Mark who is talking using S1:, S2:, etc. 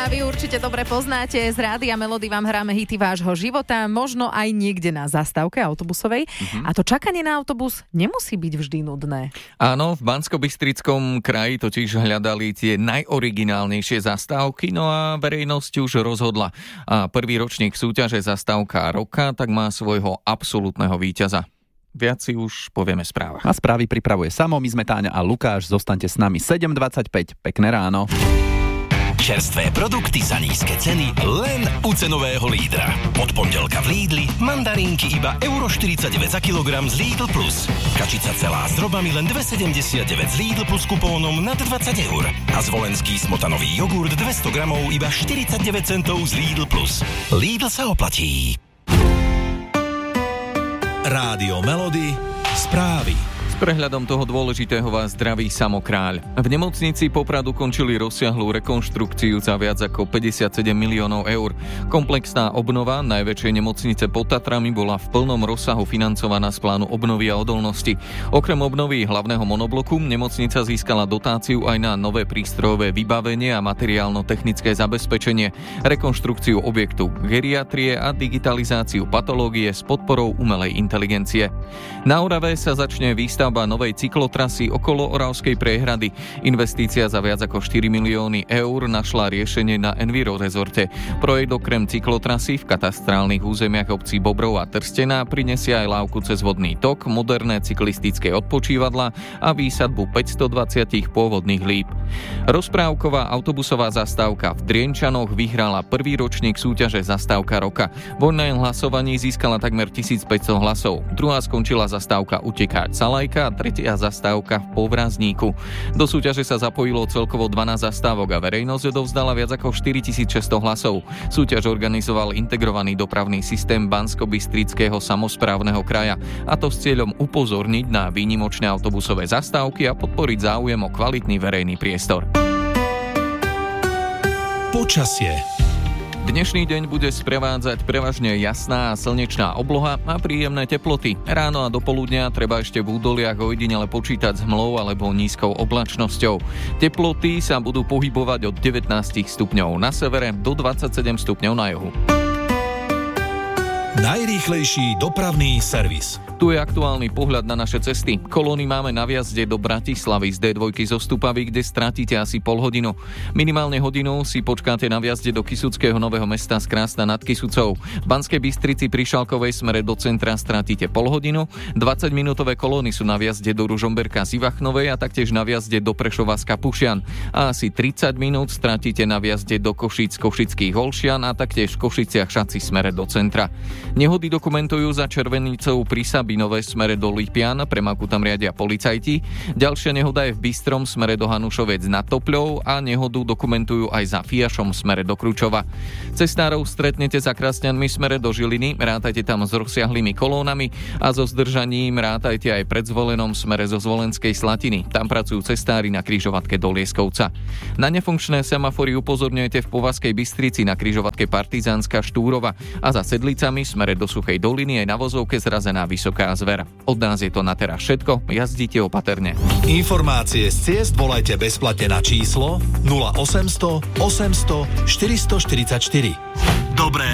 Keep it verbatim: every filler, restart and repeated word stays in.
S1: a vy určite dobre poznáte. Z Rádia Melody vám hráme hity vášho života, možno aj niekde na zastávke autobusovej. Mm-hmm. A to čakanie na autobus nemusí byť vždy nudné.
S2: Áno, v Banskobystrickom kraji totiž hľadali tie najoriginálnejšie zastávky, no a verejnosť už rozhodla. A prvý ročník súťaže Zastávka roka tak má svojho absolútneho víťaza. Viac si už povieme v správach.
S3: A správy pripravuje Samo, my sme Táňa a Lukáš, zostaňte s nami. sedem dvadsaťpäť, pekné ráno.
S4: Čerstvé produkty za nízke ceny len u cenového lídra. Od pondelka v Lidli mandarínky iba euro štyridsaťdeväť za kilogram z Lidl Plus. Kačica celá s drobami len dva sedemdesiatdeväť z Lidl Plus kupónom nad dvadsať eur. A zvolenský smotanový jogurt dvesto gramov iba štyridsaťdeväť centov z Lidl Plus. Lidl sa oplatí. Rádio Melody, správy.
S2: S prehľadom toho dôležitého vás zdraví Samo Kráľ. V nemocnici Poprad ukončili rozsiahlu rekonštrukciu za viac ako päťdesiatsedem miliónov eur. Komplexná obnova najväčšej nemocnice pod Tatrami bola v plnom rozsahu financovaná z plánu obnovy a odolnosti. Okrem obnovy hlavného monobloku nemocnica získala dotáciu aj na nové prístrojové vybavenie a materiálno-technické zabezpečenie, rekonštrukciu objektu geriatrie a digitalizáciu patológie s podporou umelej inteligencie. Na Orave sa začne výstavba novej cyklotrasy okolo Oravskej priehrady. Investícia za viac ako štyri milióny eur našla riešenie na Enviro rezorte. Projekt okrem cyklotrasy v katastrálnych územiach obcí Bobrov a Trstená prinesie aj lávku cez vodný tok, moderné cyklistické odpočívadlá a výsadbu päťstodvadsať pôvodných líp. Rozprávková autobusová zastávka v Drienčanoch vyhrala prvý ročník súťaže Zastávka roka. V online hlasovaní získala takmer tisícpäťsto hlasov. Druhá skončila zastávka Utekáč Salajka a tretia zastávka v Povrazníku. Do súťaže sa zapojilo celkovo dvanásť zastávok a verejnosť odovzdala viac ako štyritisícšesťsto hlasov. Súťaž organizoval integrovaný dopravný systém Banskobystrického samosprávneho kraja, a to s cieľom upozorniť na výnimočné autobusové zastávky a podporiť záujem o kvalitný verejný priestor.
S4: Počasie.
S2: Dnešný deň bude sprevádzať prevažne jasná a slnečná obloha a príjemné teploty. Ráno a dopoludnia treba ešte v údoliach ojedinele počítať s hmlou alebo nízkou oblačnosťou. Teploty sa budú pohybovať od devätnásť stupňov na severe do dvadsaťsedem stupňov na juhu.
S4: Najrýchlejší dopravný servis.
S2: Tu je aktuálny pohľad na naše cesty. Kolóny máme na vjazde do Bratislavy z dé dva zo Stupavy, kde stratíte asi pol hodinu. Minimálne hodinu si počkáte na vjazde do Kysuckého Nového Mesta z Krásna nad Kysucou. V Banskej Bystrici pri Šalkovej smere do centra stratíte pol hodinu. dvadsaťminútové kolóny sú na vjazde do Ružomberka z Ivachnovej a taktiež na vjazde do Prešova z Kapušian. A asi tridsať minút stratíte na vjazde do Košíc Košických Holšian a taktiež v Košiciach Šaci smere do centra. Nehody dokumentujú za Červenicou pri Sabinové smere do Lipian, premaku tam riadia policajti. Ďalšia nehoda je v Bystrom smere do Hanušovec nad Topľou a nehodu dokumentujú aj za Fiašom smere do Kručova. Cestárov stretnete za Krasňanmi smere do Žiliny, rátajte tam s rozsiahlými kolónami a so zdržaním rátajte aj pred Zvolenom smere zo Zvolenskej Slatiny. Tam pracujú cestári na križovatke do Lieskovca. Na nefunkčné semafory upozorňujete v Povazkej Bystrici na križovatke Partizánska Štúrova a za Sedlicami smere do Suchej doliny je na vozovke zrazená Vysoká Zver. Od nás je to na teraz všetko, jazdite opatrne.
S4: Informácie z ciest volajte bezplatne na číslo nula osemsto osemsto štyristoštyridsaťštyri. Dobré